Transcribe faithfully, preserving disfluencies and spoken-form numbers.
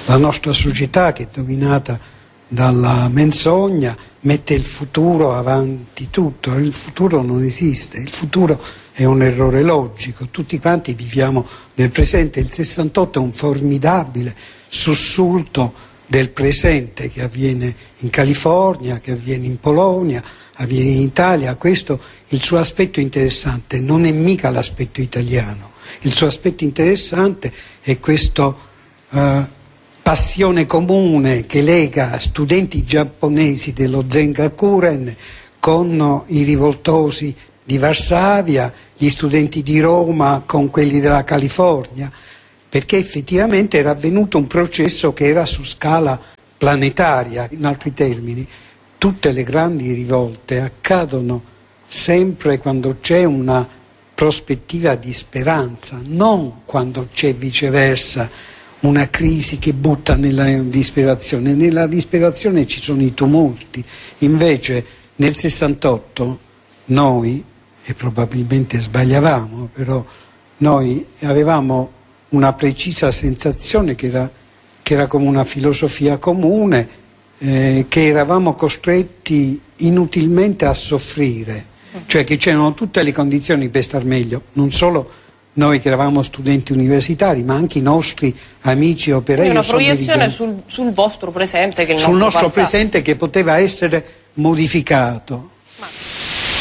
la nostra società, che è dominata dalla menzogna, mette il futuro avanti tutto. Il futuro non esiste, il futuro è un errore logico, tutti quanti viviamo nel presente. Il sessantotto è un formidabile sussulto del presente che avviene in California, che avviene in Polonia, avviene in Italia. Questo il suo aspetto interessante, non è mica l'aspetto italiano. Il suo aspetto interessante è questo eh, passione comune che lega studenti giapponesi dello Zengakuren con i rivoltosi di Varsavia, gli studenti di Roma con quelli della California, perché effettivamente era avvenuto un processo che era su scala planetaria. In altri termini, tutte le grandi rivolte accadono sempre quando c'è una prospettiva di speranza, non quando c'è viceversa una crisi che butta nella disperazione. Nella disperazione ci sono i tumulti. Invece nel sessantotto noi, e probabilmente sbagliavamo, però noi avevamo una precisa sensazione che era, che era come una filosofia comune, eh, che eravamo costretti inutilmente a soffrire, cioè che c'erano tutte le condizioni per star meglio, non solo noi che eravamo studenti universitari, ma anche i nostri amici operai. Una proiezione sul, sul vostro presente, che il sul nostro nostro passato. presente, che poteva essere modificato.